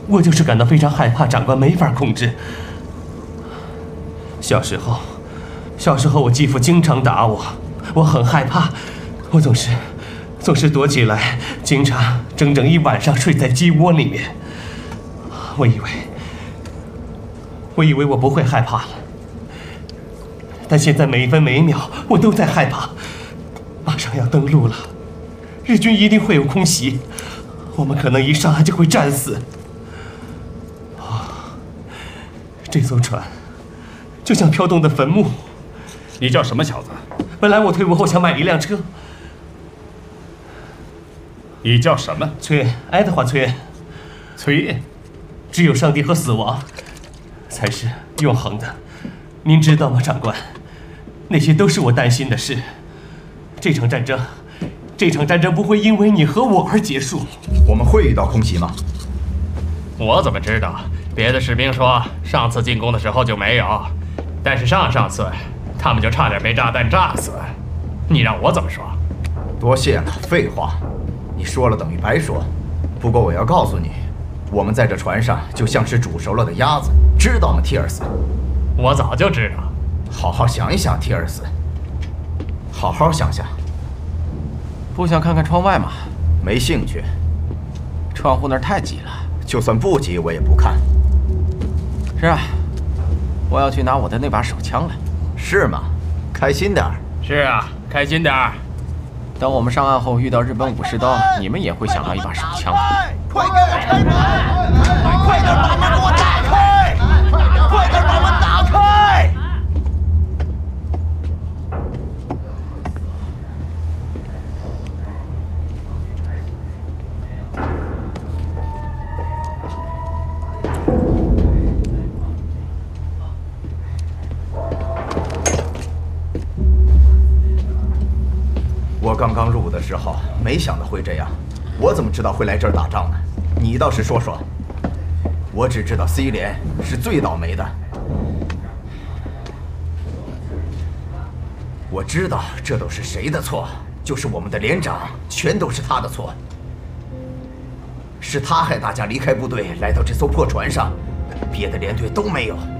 我就是感到非常害怕，长官没法控制。小时候我继父经常打我，我很害怕，我总是躲起来，经常整整一晚上睡在鸡窝里面。我以为我不会害怕了，但现在每一分每一秒我都在害怕。马上要登陆了，日军一定会有空袭，我们可能一上岸就会战死。这艘船就像飘动的坟墓。 你叫什么小子？ 本来我退伍后想买一辆车。 你叫什么？ 崔恩，爱德华·崔恩。 崔恩。 只有上帝和死亡才是永恒的，您知道吗，长官？那些都是我担心的事。这场战争不会因为你和我而结束。 我们会遇到空袭吗？ 我怎么知道？别的士兵说上次进攻的时候就没有，但是上次他们就差点被炸弹炸死。你让我怎么说？ 多谢了，废话，你说了等于白说。不过我要告诉你，我们在这船上就像是煮熟了的鸭子，知道吗，提尔斯？ 我早就知道。 好好想一想，提尔斯，好好想想。 不想看看窗外吗？ 没兴趣。 窗户那儿太挤了。 就算不挤，我也不看。 是啊，我要去拿我的那把手枪了。 是吗？开心点儿。 是啊，开心点儿。 等我们上岸后遇到日本武士刀，你们也会想要一把手枪的。 快给我开门！快点把门给我打开！快点把门打开！ 我刚刚入伍的时候，没想到会这样。我怎么知道会来这儿打仗呢？你倒是说说。我只知道 C 连是最倒霉的。我知道这都是谁的错，就是我们的连长，全都是他的错。是他害大家离开部队，来到这艘破船上，别的连队都没有。